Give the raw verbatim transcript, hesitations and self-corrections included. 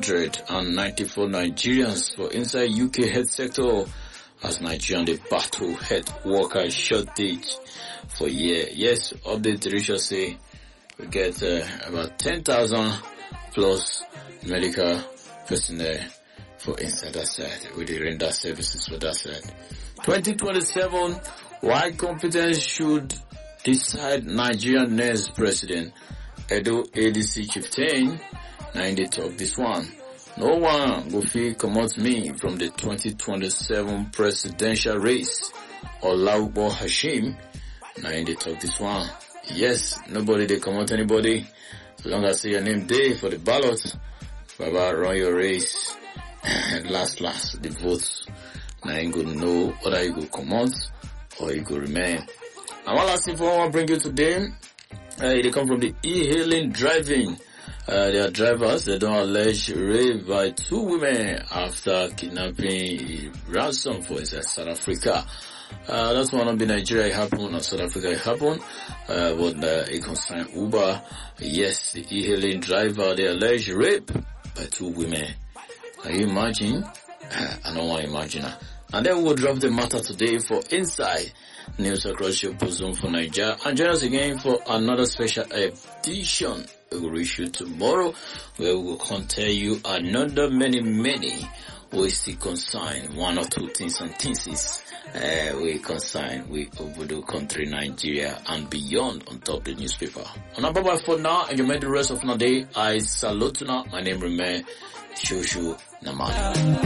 hundred ninety-four Nigerians for inside U K health sector as Nigerian the battle health worker shortage for year. Yes, update Risha say we get uh, about ten thousand plus medical personnel for inside that side. We dey render services for that side. twenty twenty-seven, why competence should decide Nigerian next president? Edo A D C chieftain, now they talk this one. No one go fit comot me from the twenty twenty-seven presidential race. Olaubo Hashim, now they talk this one. Yes, nobody they comot anybody. As long as say your name day for the ballot, Baba run your race. last last the votes. Now you go know whether you go comot or you go remain. And one last info I want to bring you today. Uh, they come from the e-hailing driving. Uh, they are drivers. They don't allege rape by two women after kidnapping ransom for inside South Africa. Uh, that's one of the Nigeria it happened, or South Africa it happened. Uh, but uh, it concerned Uber. Yes, the e-hailing driver, they allege rape by two women. Can you imagine? Uh, I don't want to imagine. Uh. And then we'll drop the matter today for Inside News across your bosom for Nigeria. And join us again for another special edition we will reach you tomorrow, where we will come tell you another many, many we still consign one or two things and things uh, we consign we Obodo country Nigeria and beyond on top the newspaper. And bye bye for now, and you made the rest of the day. I salute you now. My name remains Shushu Namani.